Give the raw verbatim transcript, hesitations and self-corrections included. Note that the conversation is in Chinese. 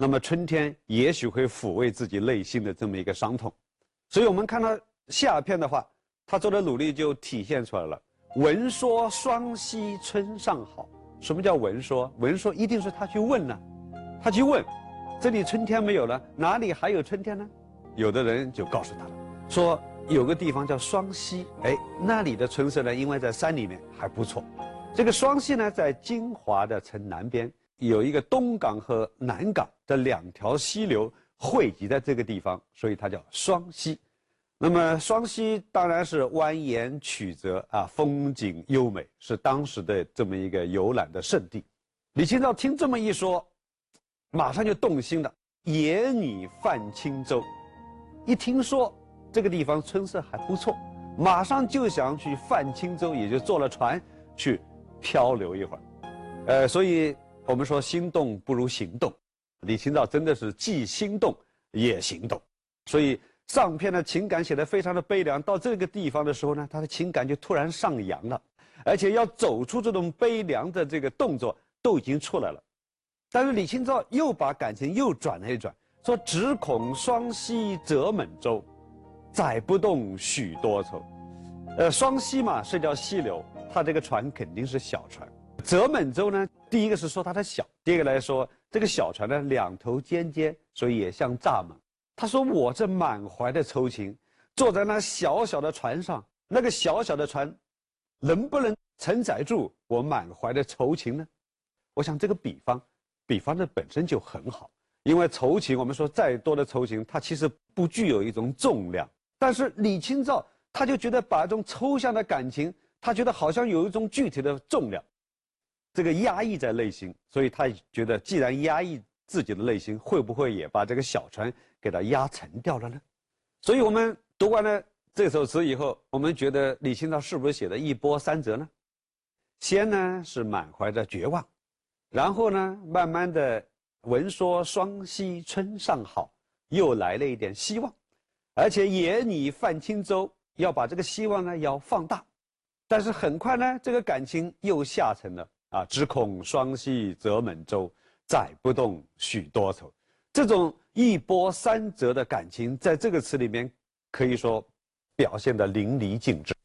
那么春天也许会抚慰自己内心的这么一个伤痛。所以我们看到下片的话，他做的努力就体现出来了。闻说双溪春尚好，什么叫闻说？闻说一定是他去问呢、啊，他去问，这里春天没有了，哪里还有春天呢？有的人就告诉他了，说有个地方叫双溪，哎，那里的春色呢，因为在山里面还不错。这个双溪呢，在金华的城南边，有一个东港和南港的两条溪流汇集在这个地方，所以它叫双溪。那么双溪当然是蜿蜒曲折啊，风景优美，是当时的这么一个游览的胜地。李清照听这么一说，马上就动心了。野拟泛轻舟，一听说这个地方春色还不错，马上就想去泛轻舟，也就坐了船去漂流一会儿。呃，所以我们说心动不如行动，李清照真的是既心动也行动，所以上片的情感写得非常的悲凉，到这个地方的时候呢，他的情感就突然上扬了，而且要走出这种悲凉的这个动作都已经出来了。但是李清照又把感情又转了一转，说只恐双溪舴满舟，载不动许多愁。呃，双溪嘛是条溪流，它这个船肯定是小船。舴满舟呢，第一个是说它的小，第二个来说这个小船呢两头尖尖，所以也像蚱蜢。他说我这满怀的愁情，坐在那小小的船上，那个小小的船能不能承载住我满怀的愁情呢？我想这个比方比方的本身就很好，因为愁情我们说再多的愁情它其实不具有一种重量，但是李清照他就觉得把这种抽象的感情，他觉得好像有一种具体的重量，这个压抑在内心，所以他觉得既然压抑自己的内心，会不会也把这个小船给它压沉掉了呢？所以我们读完了这首词以后，我们觉得李清照是不是写的一波三折呢？先呢是满怀着绝望，然后呢慢慢的闻说双溪春尚好，又来了一点希望，而且野拟泛轻舟，要把这个希望呢要放大，但是很快呢这个感情又下沉了啊，只恐双溪舴满舟，载不动许多愁。这种一波三折的感情，在这个词里面可以说表现得淋漓尽致。